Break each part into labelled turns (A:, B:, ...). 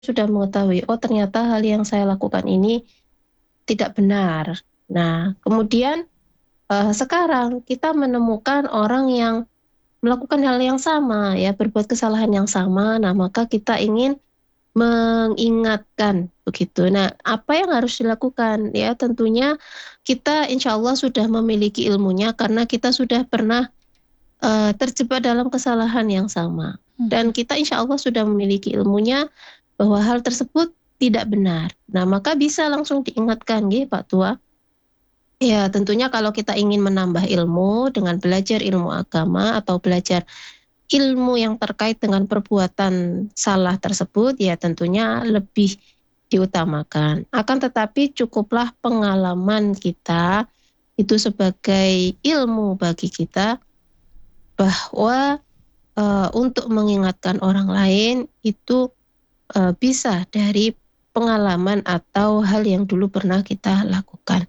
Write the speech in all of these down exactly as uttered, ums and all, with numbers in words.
A: sudah mengetahui, oh ternyata hal yang saya lakukan ini tidak benar. Nah, kemudian uh, sekarang kita menemukan orang yang melakukan hal yang sama, ya, berbuat kesalahan yang sama. Nah, maka kita ingin mengingatkan begitu. Nah, apa yang harus dilakukan? Ya, tentunya kita insya Allah sudah memiliki ilmunya karena kita sudah pernah uh, terjebak dalam kesalahan yang sama. Dan
B: Mhm.
A: kita insya Allah sudah memiliki ilmunya bahwa hal tersebut tidak benar. Nah, maka bisa langsung diingatkan, nggih, Pak Tua. Ya, tentunya kalau kita ingin menambah ilmu dengan belajar ilmu agama atau belajar ilmu yang terkait dengan perbuatan salah tersebut, ya tentunya lebih diutamakan. Akan tetapi cukuplah pengalaman kita itu sebagai ilmu bagi kita bahwa uh, untuk mengingatkan orang lain itu uh, bisa dari pengalaman atau hal yang dulu pernah kita lakukan.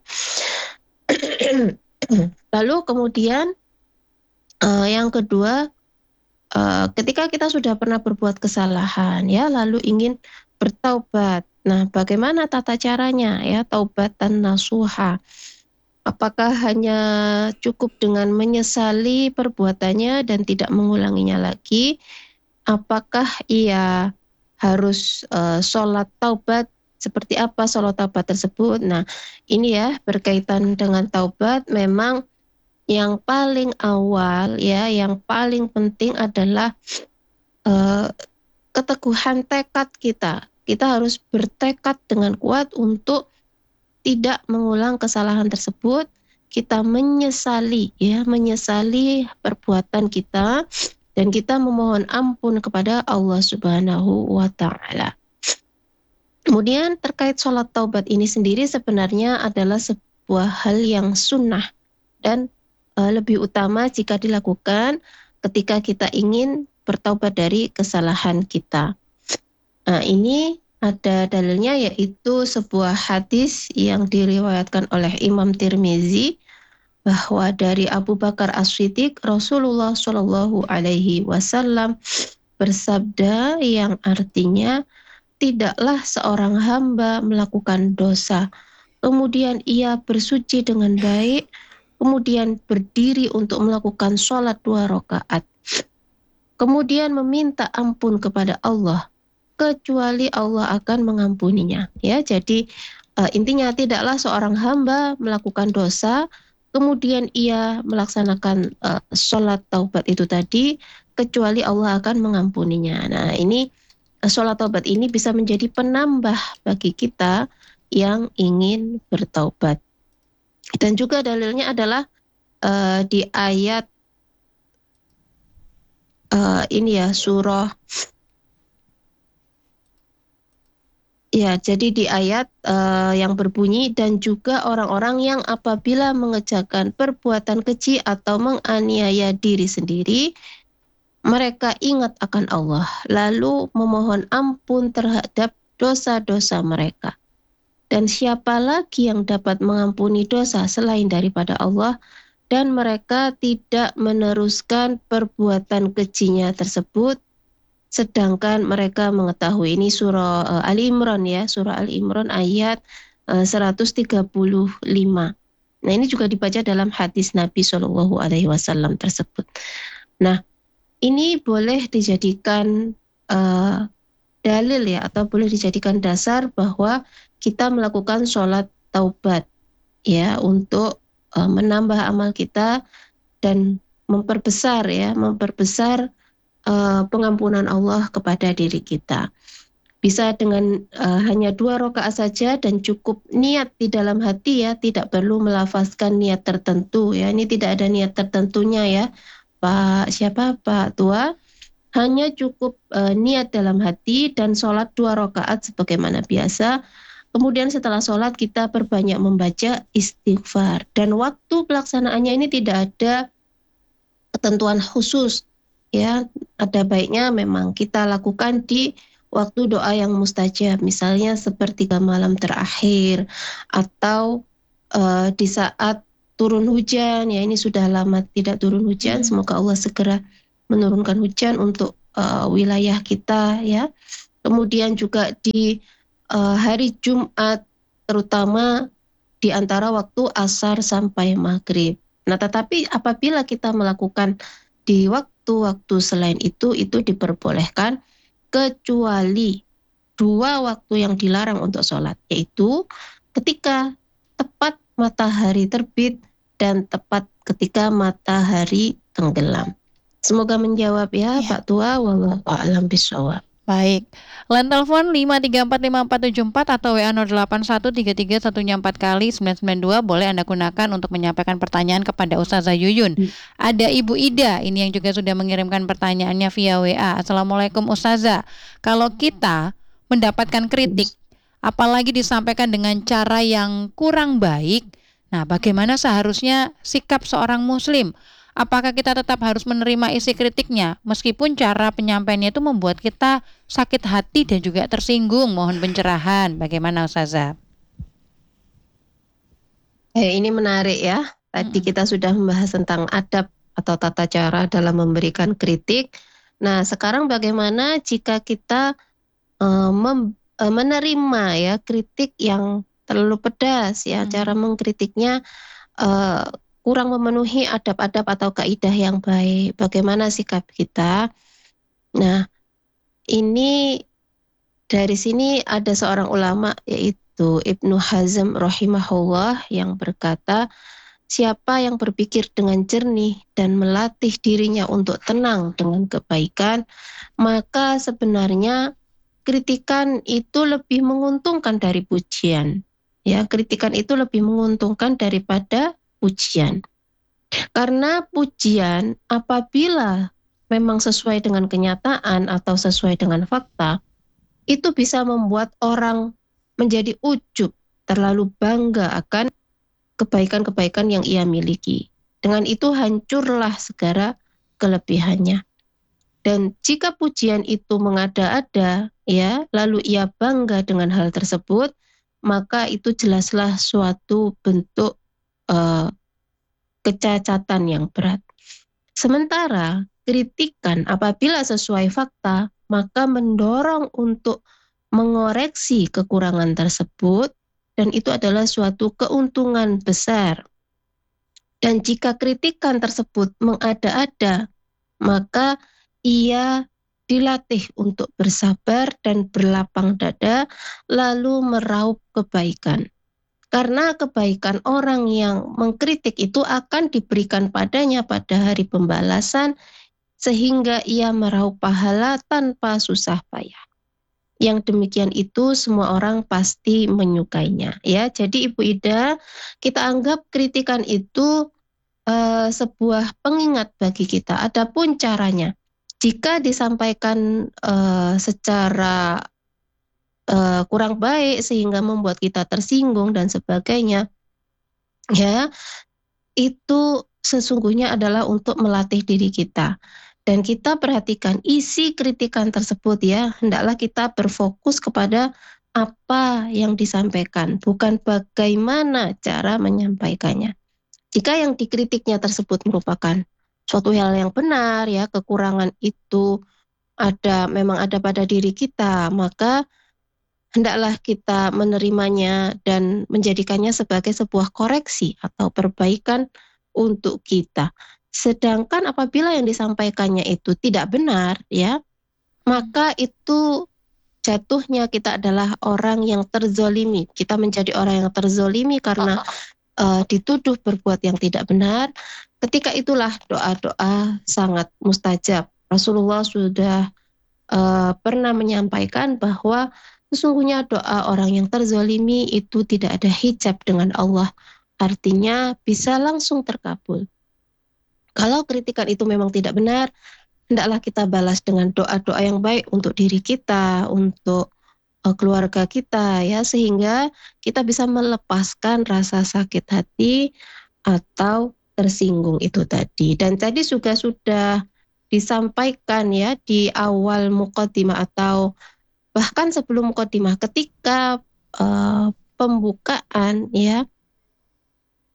A: Lalu kemudian uh, yang kedua, uh, ketika kita sudah pernah berbuat kesalahan, ya, lalu ingin bertaubat. Nah, bagaimana tata caranya, ya, taubatan nasuha? Apakah hanya cukup dengan menyesali perbuatannya dan tidak mengulanginya lagi? Apakah ia harus uh, sholat taubat? Seperti apa sholat taubat tersebut? Nah, ini ya berkaitan dengan taubat. Memang yang paling awal, ya, yang paling penting adalah uh, keteguhan tekad kita. Kita harus bertekad dengan kuat untuk tidak mengulang kesalahan tersebut. Kita menyesali, ya, menyesali perbuatan kita dan kita memohon ampun kepada Allah Subhanahu wa taala. Kemudian terkait sholat taubat ini sendiri sebenarnya adalah sebuah hal yang sunnah dan uh, lebih utama jika dilakukan ketika kita ingin bertaubat dari kesalahan kita. Nah, ini ada dalilnya, yaitu sebuah hadis yang diriwayatkan oleh Imam Tirmizi bahwa dari Abu Bakar As-Siddiq, Rasulullah Shallallahu Alaihi Wasallam bersabda yang artinya, tidaklah seorang hamba melakukan dosa, kemudian ia bersuci dengan baik, kemudian berdiri untuk melakukan sholat dua rakaat, kemudian meminta ampun kepada Allah, kecuali Allah akan mengampuninya. Ya, jadi uh, intinya tidaklah seorang hamba melakukan dosa, kemudian ia melaksanakan uh, sholat taubat itu tadi, kecuali Allah akan mengampuninya. Nah, ini uh, sholat taubat ini bisa menjadi penambah bagi kita yang ingin bertaubat. Dan juga dalilnya adalah uh, di ayat uh, ini ya, surah. Ya, jadi di ayat uh, yang berbunyi, dan juga orang-orang yang apabila mengerjakan perbuatan keji atau menganiaya diri sendiri, mereka ingat akan Allah, lalu memohon ampun terhadap dosa-dosa mereka. Dan siapa lagi yang dapat mengampuni dosa selain daripada Allah, dan mereka tidak meneruskan perbuatan kejinya tersebut, sedangkan mereka mengetahui. Ini surah uh, Ali Imran, ya, surah Ali Imran ayat uh, seratus tiga puluh lima. Nah, ini juga dibaca dalam hadis Nabi Shallallahu Alaihi Wasallam tersebut. Nah, ini boleh dijadikan uh, dalil, ya, atau boleh dijadikan dasar bahwa kita melakukan sholat taubat, ya, untuk uh, menambah amal kita dan memperbesar, ya, memperbesar uh, pengampunan Allah kepada diri kita. Bisa dengan uh, hanya dua rakaat saja dan cukup niat di dalam hati, ya, tidak perlu melafazkan niat tertentu, ya. Ini tidak ada niat tertentunya, ya, Pak siapa Pak Tua. Hanya cukup uh, niat dalam hati dan sholat dua rakaat sebagaimana biasa. Kemudian setelah sholat kita perbanyak membaca istighfar. Dan waktu pelaksanaannya ini tidak ada ketentuan khusus, ya. Ada baiknya memang kita lakukan di waktu doa yang mustajab, misalnya sepertiga malam terakhir, atau uh, di saat turun hujan, ya, ini sudah lama tidak turun hujan,
B: Hmm.
A: semoga Allah segera menurunkan hujan untuk uh, wilayah kita, ya. kemudian juga di uh, hari Jumat, terutama di antara waktu asar sampai maghrib. Nah, tetapi apabila kita melakukan di waktu-waktu selain itu, itu diperbolehkan, kecuali dua waktu yang dilarang untuk sholat, yaitu ketika tepat matahari terbit dan tepat ketika matahari tenggelam. Semoga menjawab ya,
B: Ya.
A: Pak Tua. Wallahu a'lam bishawab.
B: Baik, line telepon lima tiga empat lima empat tujuh empat atau W A nol delapan satu tiga tiga satunya empat kali sembilan sembilan dua boleh Anda gunakan untuk menyampaikan pertanyaan kepada Ustazah Yuyun. Ada Ibu Ida ini yang juga sudah mengirimkan pertanyaannya via W A. Assalamualaikum Ustazah. Kalau kita mendapatkan kritik, apalagi disampaikan dengan cara yang kurang baik, nah bagaimana seharusnya sikap seorang muslim? Apakah kita tetap harus menerima isi kritiknya meskipun cara penyampaiannya itu membuat kita sakit hati dan juga tersinggung? Mohon pencerahan. Bagaimana Ustazah?
A: Eh, ini menarik ya. Tadi
B: Mm-mm.
A: kita sudah membahas tentang adab atau tata cara dalam memberikan kritik. Nah, sekarang bagaimana jika kita uh, mem- uh, menerima ya kritik yang terlalu pedas ya,
B: Mm-mm.
A: cara mengkritiknya uh, kurang memenuhi adab-adab atau kaidah yang baik. Bagaimana sikap kita? Nah, ini dari sini ada seorang ulama yaitu Ibnu Hazm rahimahullah yang berkata, siapa yang berpikir dengan jernih dan melatih dirinya untuk tenang dengan kebaikan, maka sebenarnya kritikan itu lebih menguntungkan dari pujian. Ya, kritikan itu lebih menguntungkan daripada pujian. Karena pujian apabila memang sesuai dengan kenyataan atau sesuai dengan fakta, itu bisa membuat orang menjadi ujub, terlalu bangga akan kebaikan-kebaikan yang ia miliki. Dengan itu hancurlah segala kelebihannya. Dan jika pujian itu mengada-ada, ya, lalu ia bangga dengan hal tersebut, maka itu jelaslah suatu bentuk uh, kecacatan yang berat. Sementara kritikan apabila sesuai fakta, maka mendorong untuk mengoreksi kekurangan tersebut, dan itu adalah suatu keuntungan besar. Dan jika kritikan tersebut mengada-ada, maka ia dilatih untuk bersabar dan berlapang dada, lalu meraup kebaikan. Karena kebaikan orang yang mengkritik itu akan diberikan padanya pada hari pembalasan, sehingga ia meraup pahala tanpa susah payah. Yang demikian itu semua orang pasti menyukainya. Ya, jadi Ibu Ida, kita anggap kritikan itu uh, sebuah pengingat bagi kita. Adapun caranya, jika disampaikan uh, secara uh, kurang baik sehingga membuat kita tersinggung dan sebagainya, ya, itu sesungguhnya adalah untuk melatih diri kita. Dan kita perhatikan isi kritikan tersebut ya, hendaklah kita berfokus kepada apa yang disampaikan, bukan bagaimana cara menyampaikannya. Jika yang dikritiknya tersebut merupakan suatu hal yang benar ya, kekurangan itu ada memang ada pada diri kita, maka hendaklah kita menerimanya dan menjadikannya sebagai sebuah koreksi atau perbaikan untuk kita. Sedangkan apabila yang disampaikannya itu tidak benar ya, maka itu jatuhnya kita adalah orang yang terzolimi. Kita menjadi orang yang terzolimi karena uh, dituduh berbuat yang tidak benar. Ketika itulah doa-doa sangat mustajab. Rasulullah sudah uh, pernah menyampaikan bahwa sesungguhnya doa orang yang terzolimi itu tidak ada hijab dengan Allah. Artinya bisa langsung terkabul. Kalau kritikan itu memang tidak benar, hendaklah kita balas dengan doa-doa yang baik untuk diri kita, untuk uh, keluarga kita ya, sehingga kita bisa melepaskan rasa sakit hati atau tersinggung itu tadi. Dan tadi juga sudah disampaikan ya di awal muqaddimah atau bahkan sebelum muqaddimah, ketika uh, pembukaan ya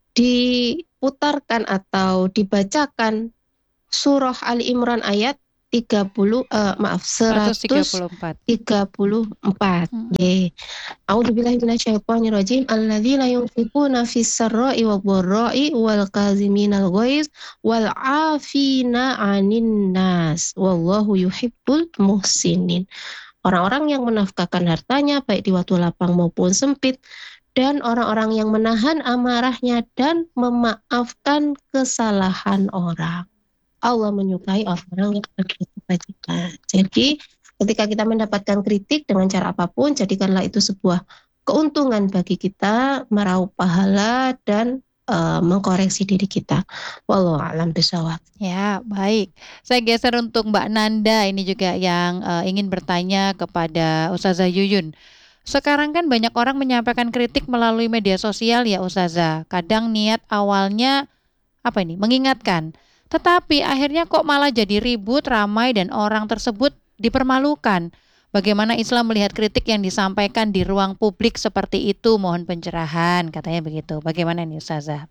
A: diputarkan atau dibacakan surah Ali Imran ayat tiga puluh eh, maaf
B: seratus tiga
A: seratus
B: puluh empat.
A: tiga puluh empat.
B: Hmm.
A: Ye. A'udzubillahi minasyaitonirrajim. Alladzina yunfiquna fis sarra'i wadh-dharra'i wal kaziminal ghaiz wal 'afina 'anil nas. Wallahu yuhibbul muhsinin. Orang-orang yang menafkahkan hartanya baik di waktu lapang maupun sempit, dan orang-orang yang menahan amarahnya dan memaafkan kesalahan orang. Allah menyukai orang-orang yang berbuat kebajikan. Jadi ketika kita mendapatkan kritik dengan cara apapun, jadikanlah itu sebuah keuntungan bagi kita, meraup pahala dan uh, mengkoreksi diri kita. Wallahu a'lam bishawab.
B: Ya, baik. Saya geser untuk Mbak Nanda ini juga yang uh, ingin bertanya kepada Ustazah Yuyun. Sekarang kan banyak orang menyampaikan kritik melalui media sosial ya Ustazah. Kadang niat awalnya apa ini? Mengingatkan. Tetapi akhirnya kok malah jadi ribut, ramai dan orang tersebut dipermalukan. Bagaimana Islam melihat kritik yang disampaikan di ruang publik seperti itu? Mohon pencerahan, katanya begitu. Bagaimana nih Ustazah?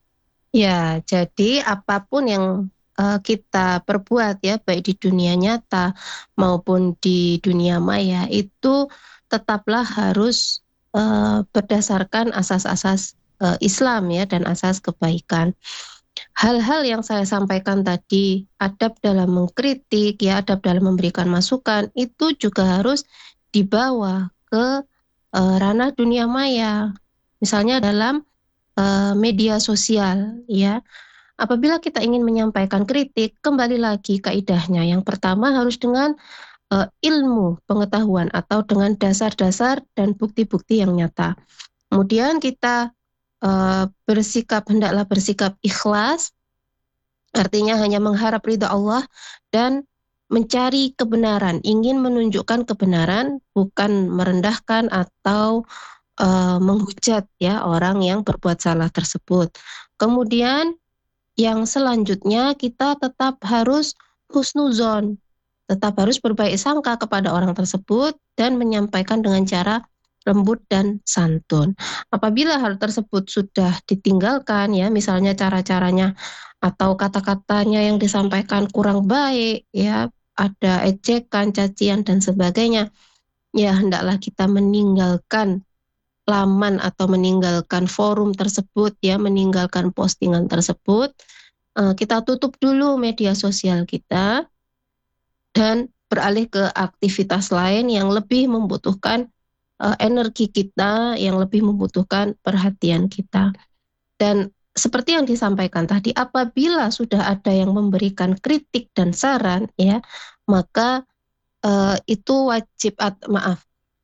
A: Ya, jadi apapun yang uh, kita perbuat ya, baik di dunia nyata maupun di dunia maya, itu tetaplah harus uh, berdasarkan asas-asas uh, Islam ya, dan asas kebaikan. Hal-hal yang saya sampaikan tadi, adab dalam mengkritik, ya, adab dalam memberikan masukan, itu juga harus dibawa ke uh, ranah dunia maya. Misalnya dalam uh, media sosial, ya. Apabila kita ingin menyampaikan kritik, kembali lagi kaidahnya. Yang pertama harus dengan uh, ilmu, pengetahuan, atau dengan dasar-dasar dan bukti-bukti yang nyata. Kemudian kita uh, bersikap, hendaklah bersikap ikhlas, artinya hanya mengharap ridha Allah dan mencari kebenaran, ingin menunjukkan kebenaran, bukan merendahkan atau uh, menghujat ya orang yang berbuat salah tersebut. Kemudian yang selanjutnya kita tetap harus husnuzon, tetap harus berbaik sangka kepada orang tersebut dan menyampaikan dengan cara lembut dan santun. Apabila hal tersebut sudah ditinggalkan ya, misalnya cara-caranya atau kata-katanya yang disampaikan kurang baik ya, ada ejekan, cacian dan sebagainya, ya hendaklah kita meninggalkan laman atau meninggalkan forum tersebut ya, meninggalkan postingan tersebut. Uh, kita tutup dulu media sosial kita dan beralih ke aktivitas lain yang lebih membutuhkan uh, energi kita, yang lebih membutuhkan perhatian kita. Dan seperti yang disampaikan tadi, apabila sudah ada yang memberikan kritik dan saran ya, maka uh, itu wajib at- maaf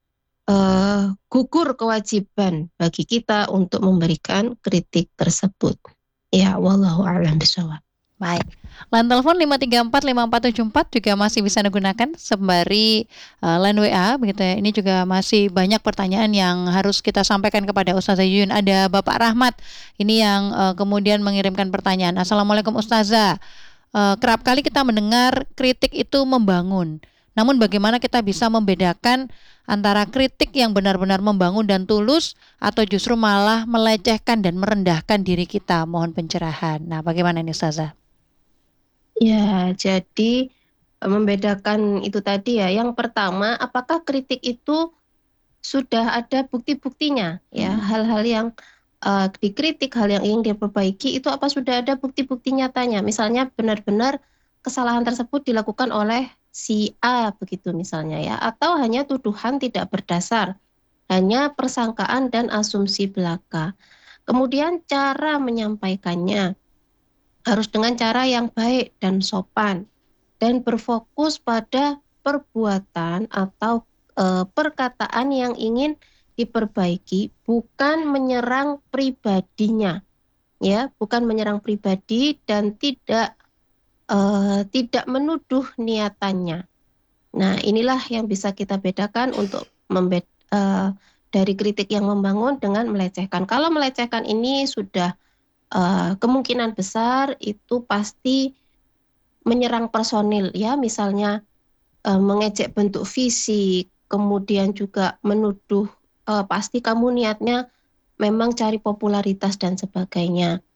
A: uh, gugur kewajiban bagi kita untuk memberikan kritik tersebut. Ya, wallahu a'lam bishawab.
B: Baik. Line telepon lima tiga empat lima empat tujuh empat juga masih bisa digunakan sembari uh, line W A begitu ya. Ini juga masih banyak pertanyaan yang harus kita sampaikan kepada Ustazah Yuyun. Ada Bapak Rahmat ini yang uh, kemudian mengirimkan pertanyaan. Assalamualaikum Ustazah. Uh, kerap kali kita mendengar kritik itu membangun. Namun bagaimana kita bisa membedakan antara kritik yang benar-benar membangun dan tulus atau justru malah melecehkan dan merendahkan diri kita? Mohon pencerahan. Nah, bagaimana ini Ustazah?
A: Ya, jadi membedakan itu tadi ya. Yang pertama, apakah kritik itu sudah ada bukti-buktinya ya,
B: Hmm.
A: hal-hal yang uh, dikritik, hal yang ingin diperbaiki itu apa sudah ada bukti-bukti nyatanya. Misalnya benar-benar kesalahan tersebut dilakukan oleh si A begitu misalnya ya, atau hanya tuduhan tidak berdasar, hanya persangkaan dan asumsi belaka. Kemudian cara menyampaikannya harus dengan cara yang baik dan sopan dan berfokus pada perbuatan atau e, perkataan yang ingin diperbaiki, bukan menyerang pribadinya, ya, bukan menyerang pribadi dan tidak e, tidak menuduh niatannya. Nah, inilah yang bisa kita bedakan untuk membed, e, dari kritik yang membangun dengan melecehkan. Kalau melecehkan ini sudah Uh, kemungkinan besar itu pasti menyerang personil ya, misalnya uh, mengejek bentuk fisik, kemudian juga menuduh uh, pasti kamu niatnya memang cari popularitas dan sebagainya.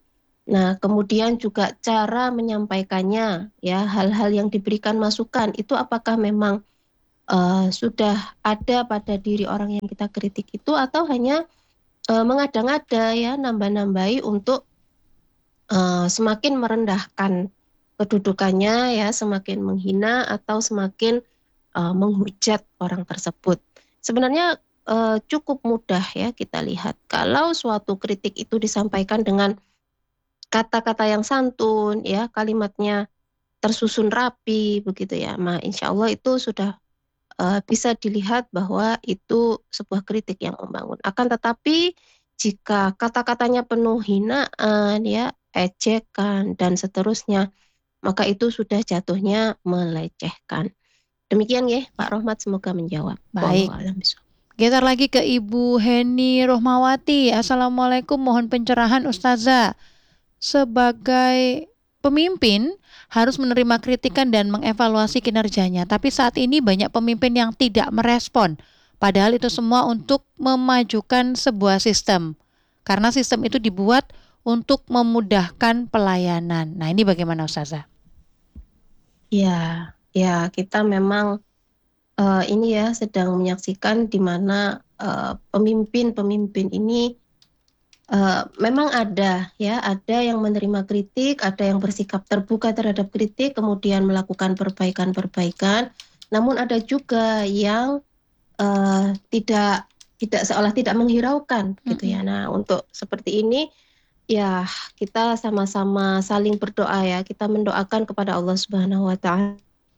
A: Nah, kemudian juga cara menyampaikannya, ya, hal-hal yang diberikan masukan itu apakah memang uh, sudah ada pada diri orang yang kita kritik itu atau hanya uh, mengada-ngada, ya, nambah-nambahi untuk uh, semakin merendahkan kedudukannya, ya, semakin menghina atau semakin uh, menghujat orang tersebut. Sebenarnya uh, cukup mudah, ya, kita lihat kalau suatu kritik itu disampaikan dengan kata-kata yang santun, ya, kalimatnya tersusun rapi begitu, ya. Nah, insya Allah itu sudah uh, bisa dilihat bahwa itu sebuah kritik yang membangun. Akan tetapi jika kata-katanya penuh hinaan, ya, ejekan dan seterusnya, maka itu sudah jatuhnya melecehkan. Demikian ya, Pak
B: Ya,
A: Rohmat, semoga menjawab.
B: baik.
A: Wallahu a'lam bishawab.
B: Geser lagi ke Ibu Heni Rohmawati. Assalamualaikum, mohon pencerahan Ustazah. Sebagai pemimpin harus menerima kritikan dan mengevaluasi kinerjanya. Tapi saat ini banyak pemimpin yang tidak merespon. Padahal itu semua untuk memajukan sebuah sistem. Karena sistem itu dibuat untuk memudahkan pelayanan. Nah, ini bagaimana Ustazah?
A: Ya, ya, kita memang uh, ini ya sedang menyaksikan di mana uh, pemimpin-pemimpin ini uh, memang ada, ya, ada yang menerima kritik, ada yang bersikap terbuka terhadap kritik, kemudian melakukan perbaikan-perbaikan. Namun ada juga yang uh, tidak tidak seolah tidak menghiraukan, gitu ya.
B: Mm-mm.
A: Nah, untuk seperti ini, ya, kita sama-sama saling berdoa, ya, kita mendoakan kepada Allah Subhanahu Wa Taala.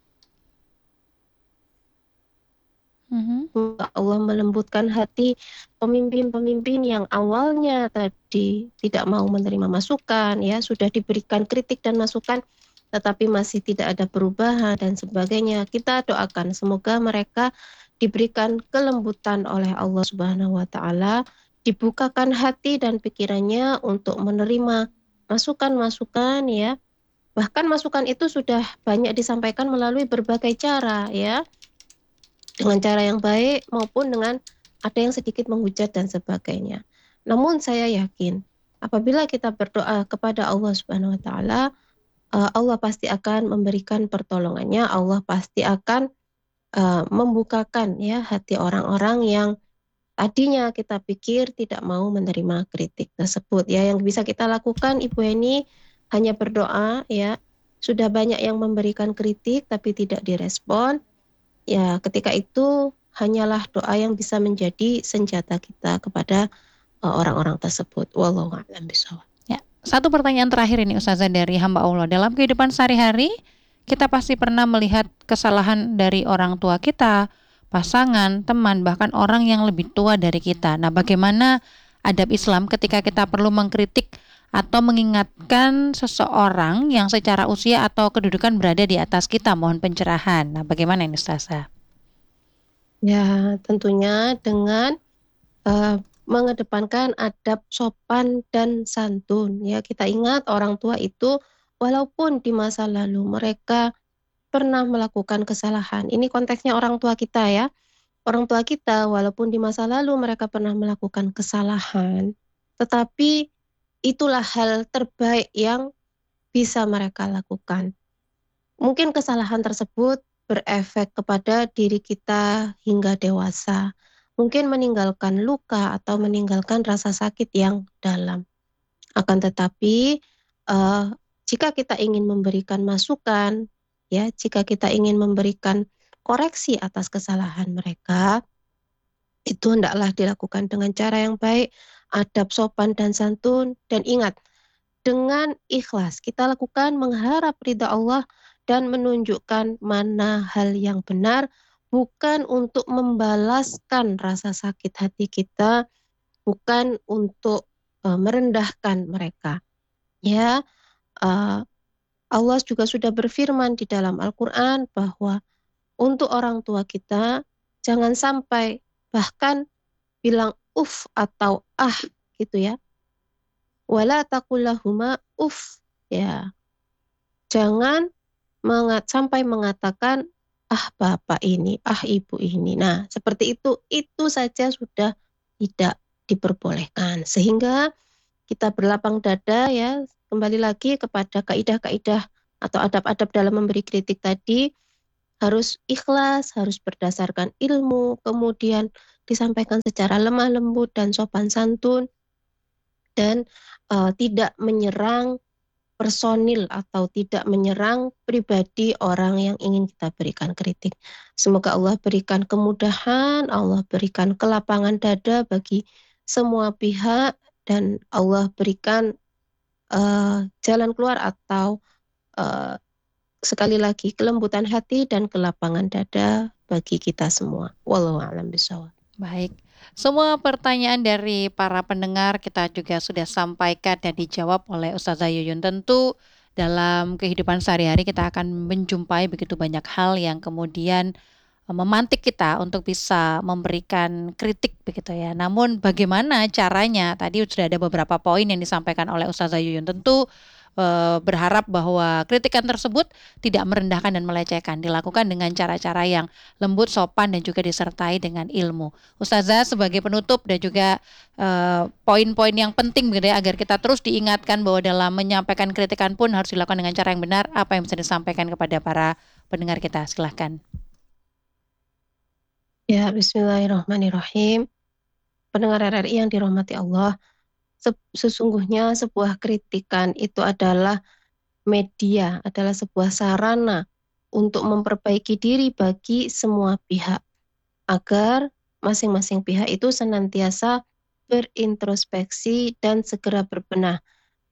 B: Mhm.
A: Semoga Allah melembutkan hati pemimpin-pemimpin yang awalnya tadi tidak mau menerima masukan, ya, sudah diberikan kritik dan masukan, tetapi masih tidak ada perubahan dan sebagainya. Kita doakan semoga mereka diberikan kelembutan oleh Allah Subhanahu Wa Taala, dibukakan hati dan pikirannya untuk menerima masukan-masukan, ya. Bahkan masukan itu sudah banyak disampaikan melalui berbagai cara, ya, dengan cara yang baik maupun dengan ada yang sedikit menghujat dan sebagainya. Namun saya yakin apabila kita berdoa kepada Allah Subhanahu wa taala, uh, Allah pasti akan memberikan pertolongannya, Allah pasti akan uh, membukakan, ya, hati orang-orang yang tadinya kita pikir tidak mau menerima kritik tersebut. Ya, yang bisa kita lakukan Ibu Eni hanya berdoa, ya. Sudah banyak yang memberikan kritik tapi tidak direspon. Ya, ketika itu hanyalah doa yang bisa menjadi senjata kita kepada uh, orang-orang tersebut. Wallahu a'lam bishawab.
B: Ya, satu pertanyaan terakhir ini Ustazah dari hamba Allah. Dalam kehidupan sehari-hari, kita pasti pernah melihat kesalahan dari orang tua kita, pasangan, teman, bahkan orang yang lebih tua dari kita. Nah, bagaimana adab Islam ketika kita perlu mengkritik atau mengingatkan seseorang yang secara usia atau kedudukan berada di atas kita? Mohon pencerahan. Nah, bagaimana ini Ustazah?
A: Ya, tentunya dengan uh, mengedepankan adab sopan dan santun. Ya, kita ingat orang tua itu walaupun di masa lalu mereka pernah melakukan kesalahan. Ini konteksnya orang tua kita, ya. Orang tua kita walaupun di masa lalu mereka pernah melakukan kesalahan, tetapi itulah hal terbaik yang bisa mereka lakukan. Mungkin kesalahan tersebut berefek kepada diri kita hingga dewasa. Mungkin meninggalkan luka atau meninggalkan rasa sakit yang dalam. Akan tetapi, uh, jika kita ingin memberikan masukan, ya, jika kita ingin memberikan koreksi atas kesalahan mereka, itu hendaklah dilakukan dengan cara yang baik, adab sopan dan santun, dan ingat, dengan ikhlas kita lakukan mengharap ridha Allah dan menunjukkan mana hal yang benar, bukan untuk membalaskan rasa sakit hati kita, bukan untuk uh, merendahkan mereka. Ya, uh, Allah juga sudah berfirman di dalam Al-Quran bahwa untuk orang tua kita jangan sampai bahkan bilang uf atau ah, gitu, ya. Wala taqullahuma uf, ya. Jangan mengat, sampai mengatakan ah bapak ini, ah ibu ini. Nah, seperti itu, itu saja sudah tidak diperbolehkan. Sehingga kita berlapang dada, ya, kembali lagi kepada kaidah-kaidah atau adab-adab dalam memberi kritik tadi, harus ikhlas, harus berdasarkan ilmu, kemudian disampaikan secara lemah lembut dan sopan santun, dan uh, tidak menyerang personil atau tidak menyerang pribadi orang yang ingin kita berikan kritik. Semoga Allah berikan kemudahan, Allah berikan kelapangan dada bagi semua pihak, dan Allah berikan uh, jalan keluar atau uh, sekali lagi kelembutan hati dan kelapangan dada bagi kita semua. Wallahu a'lam bishawab.
B: Baik, semua pertanyaan dari para pendengar kita juga sudah sampaikan dan dijawab oleh Ustazah Yuyun. Tentu dalam kehidupan sehari-hari kita akan menjumpai begitu banyak hal yang kemudian memantik kita untuk bisa memberikan kritik begitu ya. Namun bagaimana caranya? Tadi sudah ada beberapa poin yang disampaikan oleh Ustazah Yuyun. Tentu eh, berharap bahwa kritikan tersebut tidak merendahkan dan melecehkan, dilakukan dengan cara-cara yang lembut, sopan, dan juga disertai dengan ilmu. Ustazah sebagai penutup dan juga eh, poin-poin yang penting begitu ya, agar kita terus diingatkan bahwa dalam menyampaikan kritikan pun harus dilakukan dengan cara yang benar, apa yang bisa disampaikan kepada para pendengar kita? Silahkan.
A: Ya, bismillahirrahmanirrahim. Pendengar R R I yang dirahmati Allah, sesungguhnya sebuah kritikan itu adalah media, adalah sebuah sarana untuk memperbaiki diri bagi semua pihak, agar masing-masing pihak itu senantiasa berintrospeksi dan segera berbenah.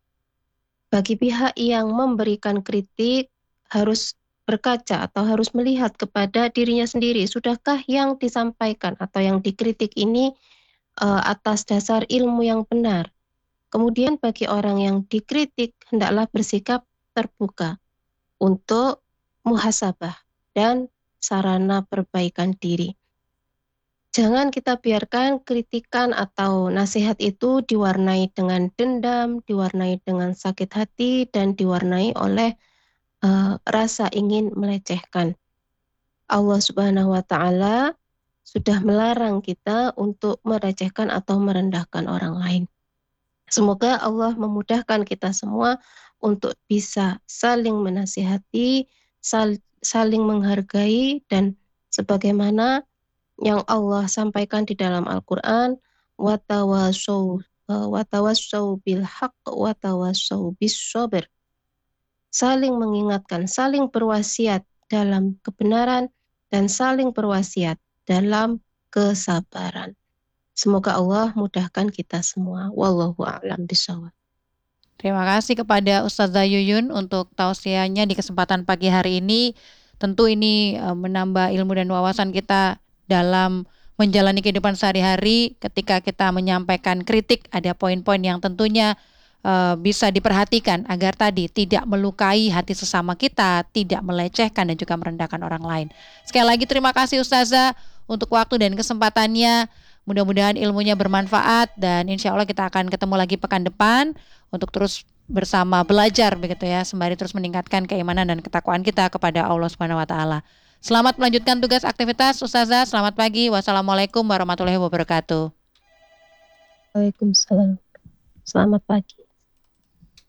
A: Bagi pihak yang memberikan kritik harus berkaca atau harus melihat kepada dirinya sendiri. Sudahkah yang disampaikan atau yang dikritik ini uh, atas dasar ilmu yang benar? Kemudian bagi orang yang dikritik, hendaklah bersikap terbuka untuk muhasabah dan sarana perbaikan diri. Jangan kita biarkan kritikan atau nasihat itu diwarnai dengan dendam, diwarnai dengan sakit hati, dan diwarnai oleh uh, rasa ingin melecehkan. Allah Subhanahu wa Ta'ala sudah melarang kita untuk merecehkan atau merendahkan orang lain. Semoga Allah memudahkan kita semua untuk bisa saling menasihati, sal, saling menghargai, dan sebagaimana yang Allah sampaikan di dalam Al-Quran, watawassaw watawassaw bil haqq watawassaw bis sabr. Saling mengingatkan, saling berwasiat dalam kebenaran, dan saling berwasiat dalam kesabaran. Semoga Allah mudahkan kita semua. Wallahu a'lam bishawab.
B: Terima kasih kepada Ustazah Yuyun untuk tausiahnya di kesempatan pagi hari ini. Tentu ini uh, menambah ilmu dan wawasan kita dalam menjalani kehidupan sehari-hari. Ketika kita menyampaikan kritik, ada poin-poin yang tentunya uh, bisa diperhatikan agar tadi tidak melukai hati sesama kita, tidak melecehkan dan juga merendahkan orang lain. Sekali lagi terima kasih Ustazah untuk waktu dan kesempatannya. Mudah-mudahan ilmunya bermanfaat dan insya Allah kita akan ketemu lagi pekan depan untuk terus bersama belajar begitu ya, sembari terus meningkatkan keimanan dan ketakwaan kita kepada Allah Subhanahu wa Ta'ala. Selamat melanjutkan tugas aktivitas Ustazah. Selamat pagi. Wassalamualaikum warahmatullahi wabarakatuh.
A: Waalaikumsalam. Selamat pagi.